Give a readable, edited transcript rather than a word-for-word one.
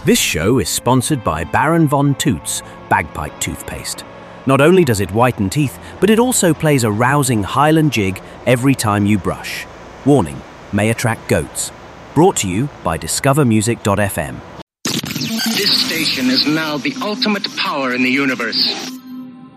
This show is sponsored by Baron Von Toots Bagpipe Toothpaste. Not only does it whiten teeth, but it also plays a rousing Highland jig every time you brush. Warning, may attract goats. Brought to you by discovermusic.fm. This station is now the ultimate power in the universe.